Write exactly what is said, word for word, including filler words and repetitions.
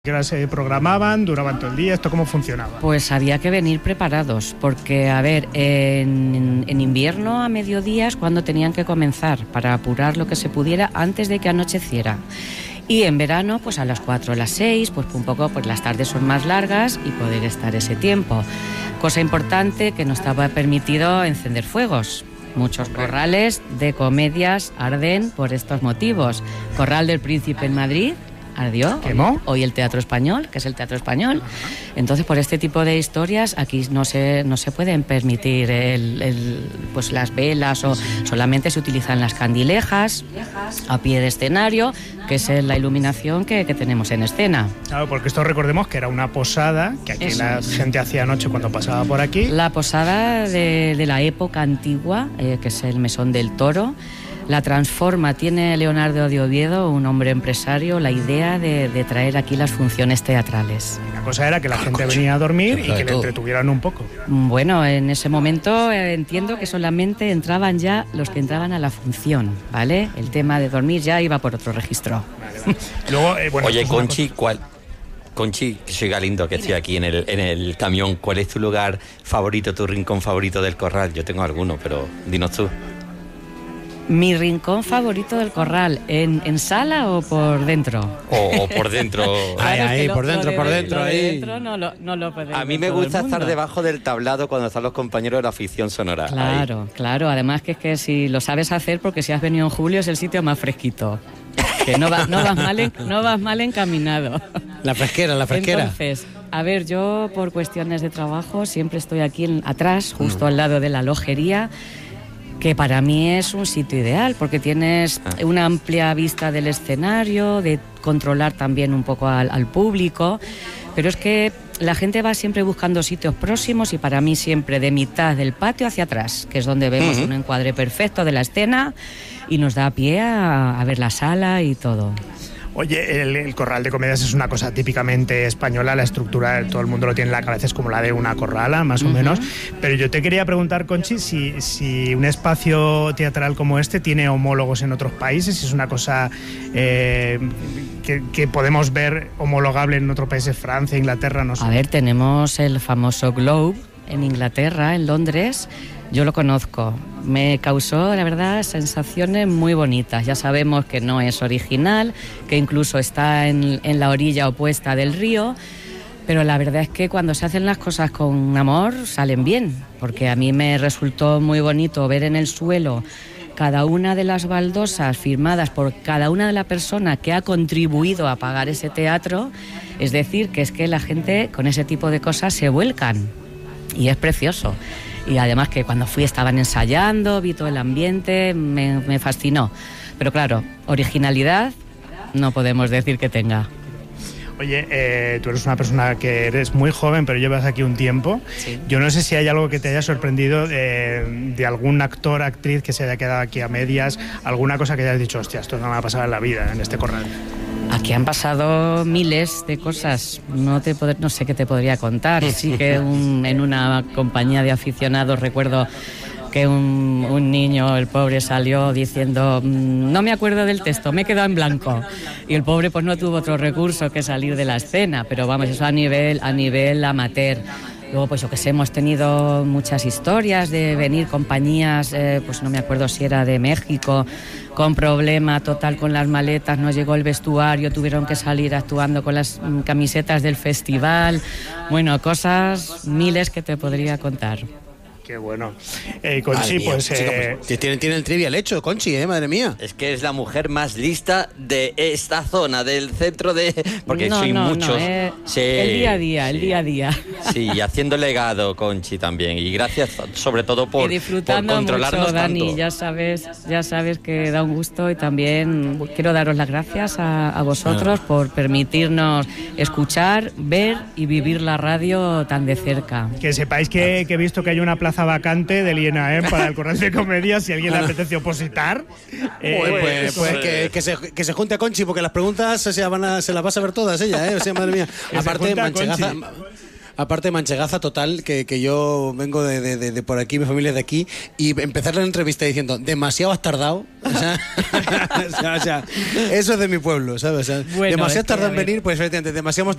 ¿Qué horas se programaban? ¿Duraban todo el día? ¿Esto cómo funcionaba? Pues había que venir preparados, porque, a ver, en, en invierno a mediodía es cuando tenían que comenzar, para apurar lo que se pudiera antes de que anocheciera. Y en verano, pues a las cuatro o las seis, pues un poco, pues las tardes son más largas y poder estar ese tiempo. Cosa importante, que no estaba permitido encender fuegos. Muchos corrales de comedias arden por estos motivos. Corral del Príncipe en Madrid ardió, ¿Quemó? Hoy el Teatro Español, que es el Teatro Español. Entonces, por este tipo de historias, aquí no se, no se pueden permitir el, el, pues las velas, o solamente se utilizan las candilejas a pie de escenario, que es la iluminación que, que tenemos en escena. Claro, porque esto recordemos que era una posada, que aquí Eso la es. gente hacía noche cuando pasaba por aquí. La posada de, de la época antigua, eh, que es el Mesón del Toro, la transforma, tiene Leonardo de Oviedo, un hombre empresario, la idea de, de traer aquí las funciones teatrales. La cosa era que la gente venía a dormir y que le entretuvieran un poco. Bueno, en ese momento eh, entiendo que solamente entraban ya los que entraban a la función, ¿vale? El tema de dormir ya iba por otro registro. Vale, vale. Luego, eh, bueno, Oye, esto es una Conchi, cosa- ¿cuál? Conchi, que soy Galindo, que estoy aquí en el, en el camión. ¿Cuál es tu lugar favorito, tu rincón favorito del corral? Yo tengo alguno, pero dinos tú. Mi rincón favorito del corral, ¿en, en sala o por dentro? O, o por dentro. Ay, Claro, es ahí, que lo- por lo dentro, de- por lo dentro, de ahí. dentro no lo, no lo puede A mí ver me todo el gusta estar mundo. debajo del tablado cuando están los compañeros de la afición sonora. Ahí. Claro, claro. Además que es que si lo sabes hacer, porque si has venido en julio es el sitio más fresquito. Que no, va- no, vas, mal en- no vas mal encaminado. La fresquera, la fresquera. Entonces, a ver, yo por cuestiones de trabajo siempre estoy aquí en- atrás, justo al lado de la lojería, que para mí es un sitio ideal, porque tienes una amplia vista del escenario, de controlar también un poco al, al público, pero es que la gente va siempre buscando sitios próximos y para mí siempre de mitad del patio hacia atrás, que es donde vemos Ujú. un encuadre perfecto de la escena y nos da pie a, a ver la sala y todo. Oye, el, el corral de comedias es una cosa típicamente española, la estructura todo el mundo lo tiene en la cabeza, es como la de una corrala, más o Ujú. menos. Pero yo te quería preguntar, Conchi, si, si un espacio teatral como este tiene homólogos en otros países, si es una cosa eh, que, que podemos ver homologable en otros países, Francia, Inglaterra, no sé. A ver, tenemos el famoso Globe en Inglaterra, en Londres. Yo lo conozco. Me causó, la verdad, sensaciones muy bonitas. Ya sabemos que no es original, que incluso está en, en la orilla opuesta del río, pero la verdad es que cuando se hacen las cosas con amor, salen bien. Porque a mí me resultó muy bonito ver en el suelo cada una de las baldosas firmadas por cada una de las personas que ha contribuido a pagar ese teatro. Es decir, que es que la gente con ese tipo de cosas se vuelcan. Y es precioso. Y además que cuando fui estaban ensayando, vi todo el ambiente, me, me fascinó. Pero claro, originalidad no podemos decir que tenga. Oye, eh, tú eres una persona que eres muy joven, pero llevas aquí un tiempo. Sí. Yo no sé si hay algo que te haya sorprendido de, de algún actor, actriz que se haya quedado aquí a medias, alguna cosa que hayas dicho, hostia, esto no me va a pasar en la vida, en este corral. Aquí han pasado miles de cosas, no, te pod- no sé qué te podría contar. Sí que un- en una compañía de aficionados recuerdo que un, un niño, el pobre, salió diciendo "Mm, no me acuerdo del texto, me he quedado en blanco". Y el pobre pues no tuvo otro recurso que salir de la escena, pero vamos, eso a nivel, a nivel amateur. Luego, pues yo que sé, hemos tenido muchas historias de venir compañías, eh, pues no me acuerdo si era de México, con problema total con las maletas, no llegó el vestuario, tuvieron que salir actuando con las mm, camisetas del festival. Bueno, cosas miles que te podría contar. Qué bueno. Eh, Conchi, Madre mía, pues... chica, eh, pues, tiene, tiene el trivial hecho, Conchi, eh, madre mía. Es que es la mujer más lista de esta zona, del centro de... Porque no, soy no, muchos. No, eh, Sí, el día a día, el sí. día a día. Sí, y haciendo legado, Conchi, también. Y gracias sobre todo por, y disfrutando por controlarnos mucho, Dani, tanto. ya sabes, ya sabes que da un gusto y también quiero daros las gracias a, a vosotros por permitirnos escuchar, ver y vivir la radio tan de cerca. que sepáis que, que he visto que hay una plaza vacante del I N A E M para el corral de comedias, si a alguien le apetece opositar. eh, Pues, pues, pues, pues, que, que, se, que se junte a Conchi, porque las preguntas se, van a, se las va a saber todas ella, ¿eh? O sea, madre mía. se Aparte, junte a manchegaza, Conchi. aparte manchegaza total, que, que yo vengo de, de, de, de por aquí, mi familia es de aquí, y empezar la entrevista diciendo, demasiado has tardado. O sea, o sea, o sea, eso es de mi pueblo, ¿sabes? O sea, Bueno, demasiado es que, has tardado a en ver, venir, pues efectivamente, demasiado hemos